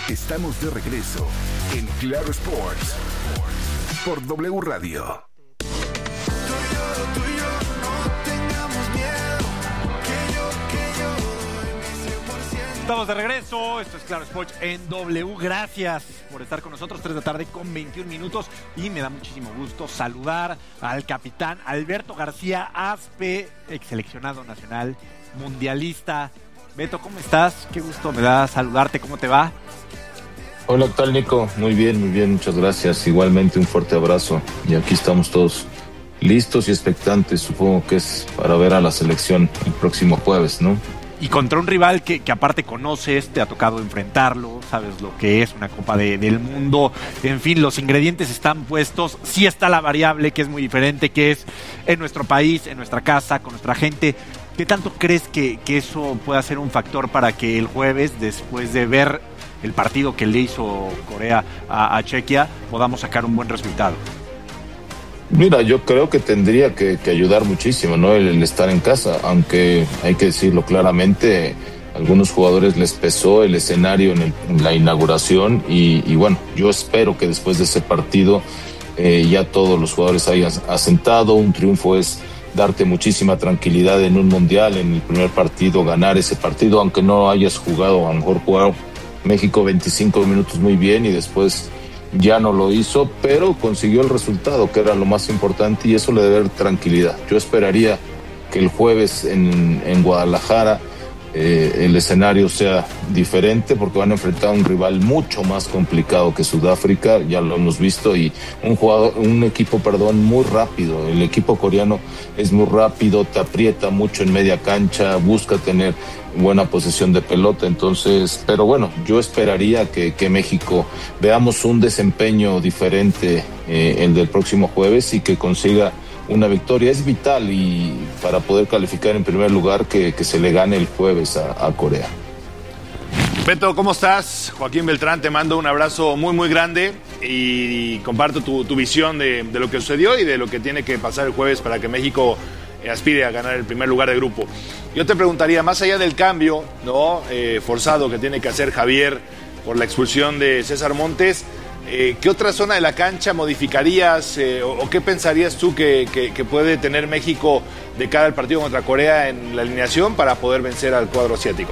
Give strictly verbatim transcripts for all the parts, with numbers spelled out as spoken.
Estamos de regreso en Claro Sports por W Radio. Estamos de regreso, esto es Claro Sports en W. Gracias por estar con nosotros, tres de la tarde con veintiún minutos. Y me da muchísimo gusto saludar al capitán Alberto García Aspe, ex seleccionado nacional, mundialista. Beto, ¿cómo estás? Qué gusto me da saludarte, ¿cómo te va? Hola, ¿qué tal, Nico? Muy bien, muy bien, muchas gracias. Igualmente un fuerte abrazo. Y aquí estamos todos listos y expectantes, supongo que es para ver a la selección el próximo jueves, ¿no? Y contra un rival que, que aparte conoces, te ha tocado enfrentarlo, sabes lo que es una Copa de, del Mundo, en fin, los ingredientes están puestos, sí está la variable que es muy diferente, que es en nuestro país, en nuestra casa, con nuestra gente. ¿Qué tanto crees que, que eso pueda ser un factor para que el jueves, después de ver el partido que le hizo Corea a, a Chequia, podamos sacar un buen resultado? Mira, yo creo que tendría que, que ayudar muchísimo, ¿no? El, el estar en casa, aunque hay que decirlo claramente, a algunos jugadores les pesó el escenario en, el, en la inauguración y, y bueno, yo espero que después de ese partido eh, ya todos los jugadores hayan asentado. Un triunfo es darte muchísima tranquilidad en un mundial, en el primer partido, ganar ese partido, aunque no hayas jugado, a lo mejor jugado México veinticinco minutos muy bien y después ya no lo hizo, pero consiguió el resultado, que era lo más importante, y eso le debe dar tranquilidad. Yo esperaría que el jueves en, en Guadalajara eh, el escenario sea diferente, porque van a enfrentar a un rival mucho más complicado que Sudáfrica, ya lo hemos visto, y un jugador, un equipo, perdón, muy rápido. El equipo coreano es muy rápido, te aprieta mucho en media cancha, busca tener buena posesión de pelota, entonces, pero bueno, yo esperaría que, que México veamos un desempeño diferente eh, el del próximo jueves y que consiga una victoria. Es vital y para poder calificar en primer lugar que, que se le gane el jueves a, a Corea. Beto, ¿cómo estás? Joaquín Beltrán, te mando un abrazo muy muy grande y comparto tu, tu visión de, de lo que sucedió y de lo que tiene que pasar el jueves para que México aspire a ganar el primer lugar de grupo. Yo te preguntaría, más allá del cambio, ¿no? eh, forzado que tiene que hacer Javier por la expulsión de César Montes, eh, ¿qué otra zona de la cancha modificarías eh, o, o qué pensarías tú que, que, que puede tener México de cara al partido contra Corea en la alineación para poder vencer al cuadro asiático?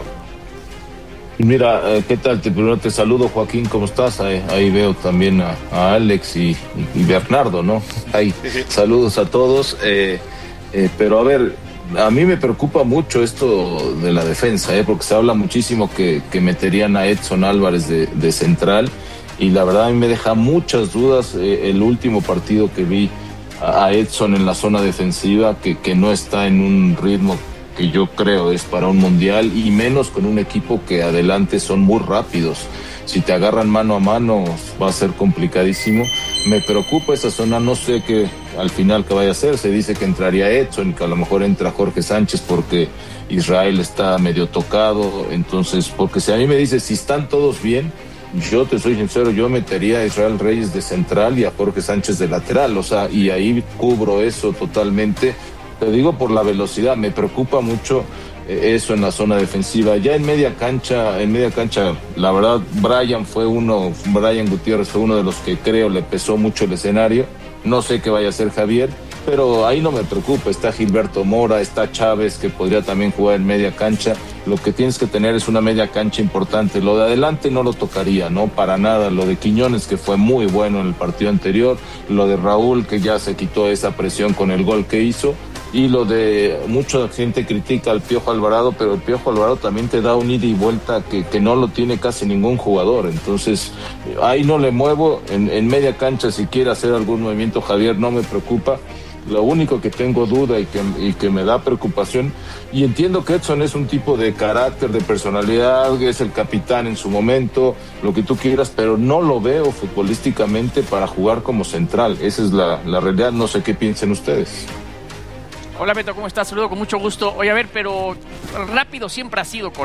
Mira, eh, ¿qué tal? Te, primero te saludo, Joaquín, ¿cómo estás? Ahí, ahí veo también a, a Alex y, y, y Bernardo, ¿no? Ahí, sí, sí. Saludos a todos. Eh, Eh, pero a ver, a mí me preocupa mucho esto de la defensa, eh, porque se habla muchísimo que, que meterían a Edson Álvarez de, de central, y la verdad a mí me deja muchas dudas eh, el último partido que vi a, a Edson en la zona defensiva, que, que no está en un ritmo que yo creo es para un mundial, y menos con un equipo que adelante son muy rápidos. Si te agarran mano a mano va a ser complicadísimo. Me preocupa esa zona, no sé qué al final qué vaya a hacer. Se dice que entraría Edson y que a lo mejor entra Jorge Sánchez porque Israel está medio tocado. Entonces, porque si a mí me dice si están todos bien, yo te soy sincero, yo metería a Israel Reyes de central y a Jorge Sánchez de lateral, o sea, y ahí cubro eso totalmente. Te digo por la velocidad, me preocupa mucho eso en la zona defensiva. Ya en media cancha, en media cancha, la verdad, Brian fue uno, Brian Gutiérrez fue uno de los que creo le pesó mucho el escenario. No sé qué vaya a hacer Javier, pero ahí no me preocupa. Está Gilberto Mora, está Chávez, que podría también jugar en media cancha. Lo que tienes que tener es una media cancha importante. Lo de adelante no lo tocaría, no, para nada. Lo de Quiñones, que fue muy bueno en el partido anterior. Lo de Raúl, que ya se quitó esa presión con el gol que hizo. Y lo de, mucha gente critica al Piojo Alvarado, pero el Piojo Alvarado también te da un ida y vuelta que, que no lo tiene casi ningún jugador. Entonces, ahí no le muevo. En, en media cancha, si quiere hacer algún movimiento Javier, no me preocupa. Lo único que tengo duda y que, y que me da preocupación, y entiendo que Edson es un tipo de carácter, de personalidad, es el capitán en su momento, lo que tú quieras, pero no lo veo futbolísticamente para jugar como central. Esa es la, la realidad. No sé qué piensen ustedes. Hola Beto, ¿cómo estás? Saludo con mucho gusto. Oye, a ver, pero rápido siempre ha sido Corea.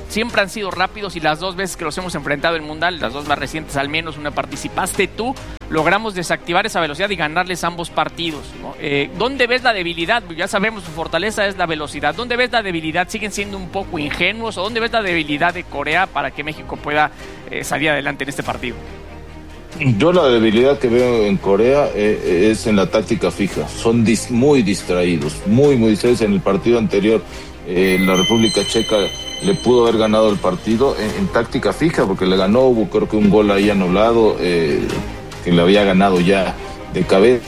siempre han sido rápidos y las dos veces que los hemos enfrentado en Mundial, las dos más recientes al menos, una participaste tú, logramos desactivar esa velocidad y ganarles ambos partidos, ¿no? Eh, ¿Dónde ves la debilidad? Ya sabemos, su fortaleza es la velocidad. ¿Dónde ves la debilidad? ¿Siguen siendo un poco ingenuos? ¿O dónde ves la debilidad de Corea para que México pueda eh, salir adelante en este partido? Yo la debilidad que veo en Corea eh, es en la táctica fija. Son dis- muy distraídos, muy, muy distraídos. En el partido anterior, eh, la República Checa le pudo haber ganado el partido en, en táctica fija, porque le ganó, hubo creo que un gol ahí anulado, eh, que le había ganado ya de cabeza.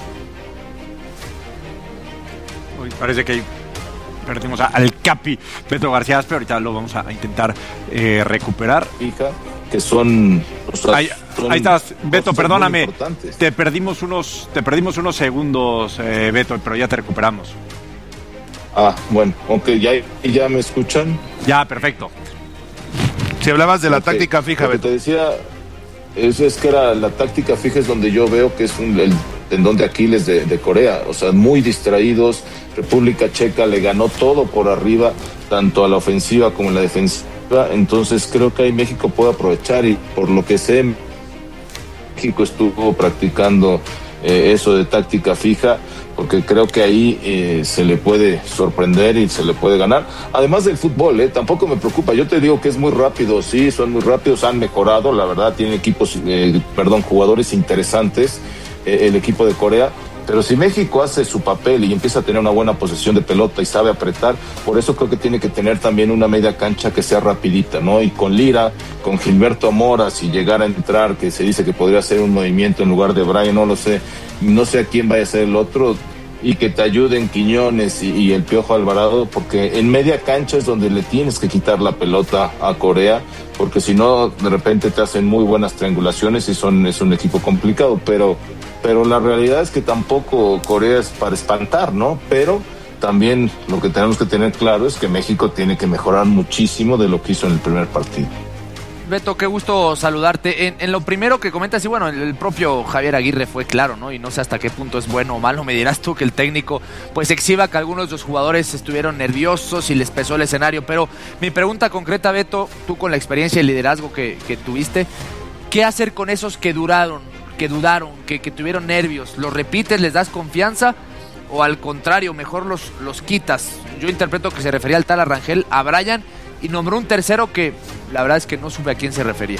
Uy, parece que perdimos a, al Capi Beto García Aspe, ahorita lo vamos a intentar eh, recuperar. Fija, que son... O sea, ahí, son ahí estás, Beto, perdóname, te te perdimos unos, te perdimos unos segundos, eh, Beto, pero ya te recuperamos. Ah, bueno, ok, ¿ya, ya me escuchan? Ya, perfecto. Si hablabas de la Okay. táctica fija, Lo que Beto. te decía, es, es que era la táctica fija, es donde yo veo que es un, el tendón de Aquiles de, de Corea. O sea, muy distraídos. República Checa le ganó todo por arriba, tanto a la ofensiva como a la defensiva. Entonces creo que ahí México puede aprovechar, y por lo que sé, México estuvo practicando eh, eso de táctica fija, porque creo que ahí eh, se le puede sorprender y se le puede ganar. Además del fútbol, eh, tampoco me preocupa. Yo te digo que es muy rápido, sí, son muy rápidos, han mejorado, la verdad, tienen equipos, eh, perdón, jugadores interesantes, eh, el equipo de Corea. Pero si México hace su papel y empieza a tener una buena posesión de pelota y sabe apretar, por eso creo que tiene que tener también una media cancha que sea rapidita, ¿no? Y con Lira, con Gilberto Mora, si llegara a entrar, que se dice que podría hacer un movimiento en lugar de Brian, no lo sé, no sé a quién vaya a ser el otro, y que te ayuden Quiñones y, y el Piojo Alvarado, porque en media cancha es donde le tienes que quitar la pelota a Corea, porque si no, de repente te hacen muy buenas triangulaciones y son, es un equipo complicado, pero... Pero la realidad es que tampoco Corea es para espantar, ¿no? Pero también lo que tenemos que tener claro es que México tiene que mejorar muchísimo de lo que hizo en el primer partido. Beto, qué gusto saludarte. En, en lo primero que comentas, y bueno, el, el propio Javier Aguirre fue claro, ¿no? Y no sé hasta qué punto es bueno o malo. Me dirás tú que el técnico pues exhiba que algunos de los jugadores estuvieron nerviosos y les pesó el escenario. Pero mi pregunta concreta, Beto, tú con la experiencia y el liderazgo que, que tuviste, ¿qué hacer con esos que duraron? que dudaron, que, que tuvieron nervios? ¿Los repites, les das confianza o al contrario, mejor los, los quitas? Yo interpreto que se refería al tal Arrangel, a Brian, y nombró un tercero que la verdad es que no supe a quién se refería.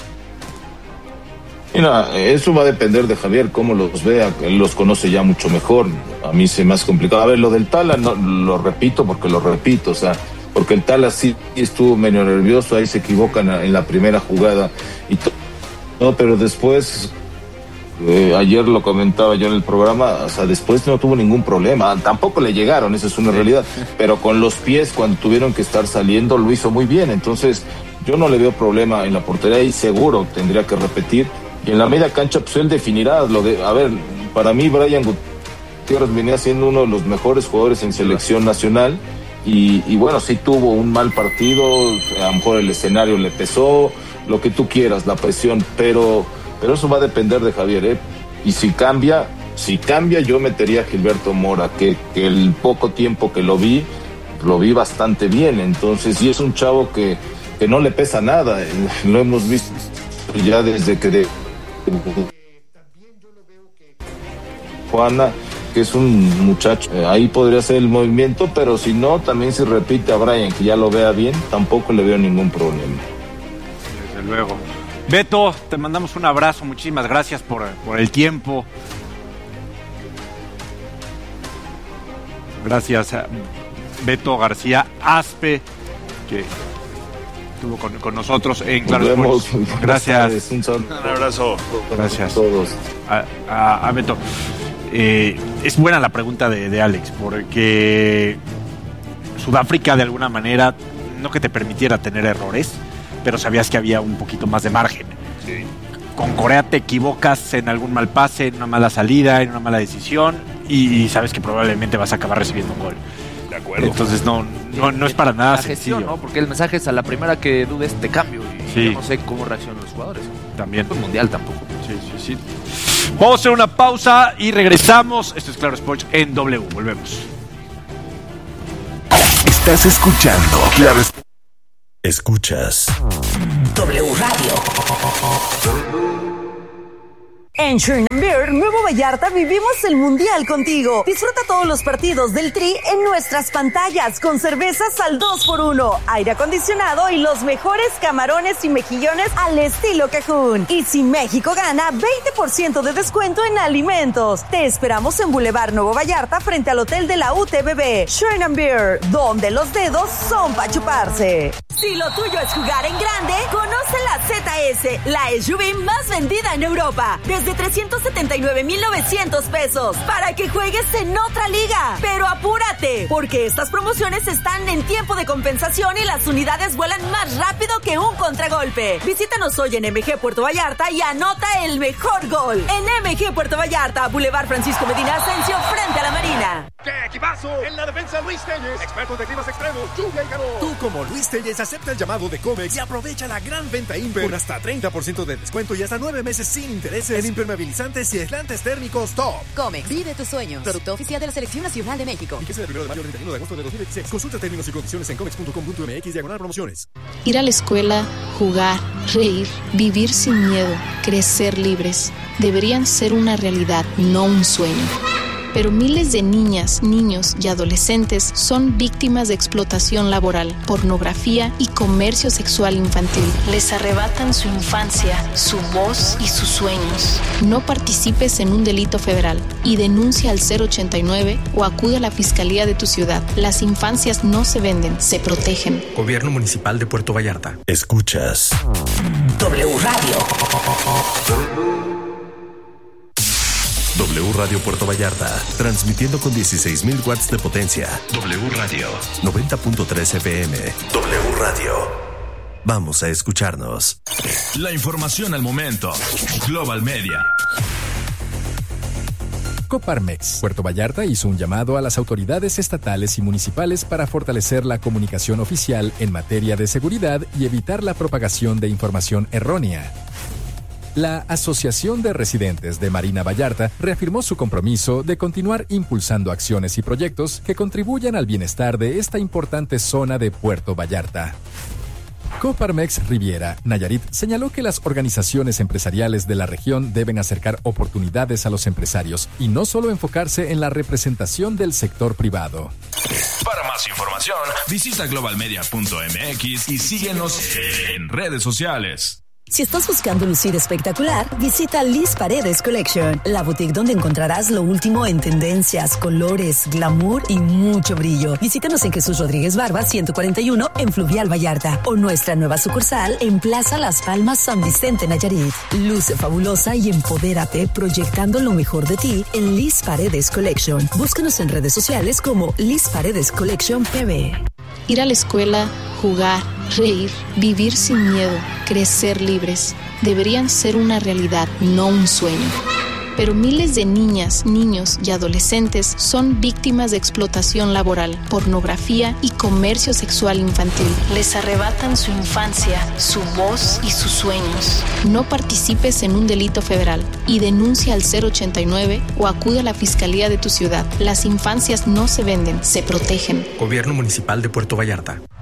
Mira, eso va a depender de Javier, cómo los vea, él los conoce ya mucho mejor. A mí se me hace complicado. A ver, lo del Tala no, lo repito porque lo repito, o sea, porque el Tala sí estuvo medio nervioso, ahí se equivocan en la primera jugada y todo, no, pero después... Eh, ayer lo comentaba yo en el programa, o sea, después no tuvo ningún problema, tampoco le llegaron, esa es una realidad, pero con los pies cuando tuvieron que estar saliendo lo hizo muy bien, entonces yo no le veo problema en la portería y seguro tendría que repetir, y en la media cancha pues él definirá lo de, a ver, para mí Brian Gutiérrez venía siendo uno de los mejores jugadores en selección nacional, y, y bueno, sí tuvo un mal partido, a lo mejor el escenario le pesó, lo que tú quieras, la presión, pero Pero eso va a depender de Javier, ¿eh? Y si cambia, si cambia yo metería a Gilberto Mora, que, que el poco tiempo que lo vi, lo vi bastante bien. Entonces, y es un chavo que, que no le pesa nada. Lo hemos visto ya desde que de... Juana, que es un muchacho, eh, ahí podría ser el movimiento, pero si no, también si repite a Brian, que ya lo vea bien, tampoco le veo ningún problema. Desde luego. Beto, te mandamos un abrazo, muchísimas gracias por, por el tiempo. Gracias a Beto García Aspe, que estuvo con, con nosotros en Claro Sports. Gracias. Un, un abrazo. Gracias a todos. A, a, a Beto. Eh, es buena la pregunta de, de Alex, porque Sudáfrica de alguna manera no que te permitiera tener errores, pero sabías que había un poquito más de margen. Sí. Con Corea te equivocas en algún mal pase, en una mala salida, en una mala decisión, y sabes que probablemente vas a acabar recibiendo un gol. De acuerdo. Entonces no, no, no es para nada la gestión, sencillo, ¿no? Porque el mensaje es a la primera que dudes te cambio, y sí. yo no sé cómo reaccionan los jugadores. También. El mundial tampoco. Sí, sí, sí. Vamos a hacer una pausa y regresamos. Esto es Claro Sports en W. Volvemos. Estás escuchando Claro Sports Escuchas W Radio. En Sherman Beer, Nuevo Vallarta, vivimos el Mundial contigo. Disfruta todos los partidos del Tri en nuestras pantallas con cervezas al dos por uno, aire acondicionado y los mejores camarones y mejillones al estilo Cajún. Y si México gana, veinte por ciento de descuento en alimentos. Te esperamos en Boulevard Nuevo Vallarta frente al Hotel de la U T B B. Sherman Beer, donde los dedos son para chuparse. Si lo tuyo es jugar en grande, conoce la Z S, la S U V más vendida en Europa. Desde trescientos setenta y nueve mil novecientos pesos para que juegues en otra liga. Pero apúrate, porque estas promociones están en tiempo de compensación y las unidades vuelan más rápido que un contragolpe. Visítanos hoy en M G Puerto Vallarta y anota el mejor gol. En M G Puerto Vallarta, Boulevard Francisco Medina Asensio, frente a la Marina. ¡Qué equipazo! En la defensa, Luis Telles, expertos de climas extremos, lluvia y calor. Tú, como Luis Telles, acepta el llamado de Comex y aprovecha la gran venta Imper con hasta treinta por ciento de descuento y hasta nueve meses sin intereses en impermeabilizantes y aislantes térmicos Top. Comex, vive tus sueños. Producto oficial de la Selección Nacional de México. Fíjese del primero de mayo al treinta y uno de agosto de dos mil veintiséis. Consulta términos y condiciones en comex punto com punto m x diagonal promociones. Ir a la escuela, jugar, reír, vivir sin miedo, crecer libres. Deberían ser una realidad, no un sueño. Pero miles de niñas, niños y adolescentes son víctimas de explotación laboral, pornografía y comercio sexual infantil. Les arrebatan su infancia, su voz y sus sueños. No participes en un delito federal y denuncia al cero ochenta y nueve o acude a la Fiscalía de tu ciudad. Las infancias no se venden, se protegen. Gobierno Municipal de Puerto Vallarta. Escuchas W Radio. W Radio Puerto Vallarta, transmitiendo con dieciséis mil watts de potencia. W Radio, noventa punto tres F M. W Radio. Vamos a escucharnos. La información al momento. Global Media. Coparmex, Puerto Vallarta hizo un llamado a las autoridades estatales y municipales para fortalecer la comunicación oficial en materia de seguridad y evitar la propagación de información errónea. La Asociación de Residentes de Marina Vallarta reafirmó su compromiso de continuar impulsando acciones y proyectos que contribuyan al bienestar de esta importante zona de Puerto Vallarta. Coparmex Riviera, Nayarit, señaló que las organizaciones empresariales de la región deben acercar oportunidades a los empresarios y no solo enfocarse en la representación del sector privado. Para más información, visita global media punto m x y síguenos en redes sociales. Si estás buscando lucir espectacular, visita Liz Paredes Collection, la boutique donde encontrarás lo último en tendencias, colores, glamour y mucho brillo. Visítanos en Jesús Rodríguez Barba ciento cuarenta y uno en Fluvial Vallarta o nuestra nueva sucursal en Plaza Las Palmas San Vicente Nayarit. Luce fabulosa y empodérate proyectando lo mejor de ti en Liz Paredes Collection. Búscanos en redes sociales como Liz Paredes Collection P B. Ir a la escuela, jugar, reír, vivir sin miedo, crecer libres. Deberían ser una realidad, no un sueño. Pero miles de niñas, niños y adolescentes son víctimas de explotación laboral, pornografía y comercio sexual infantil. Les arrebatan su infancia, su voz y sus sueños. No participes en un delito federal y denuncia al cero ochenta y nueve o acude a la Fiscalía de tu ciudad. Las infancias no se venden, se protegen. Gobierno Municipal de Puerto Vallarta.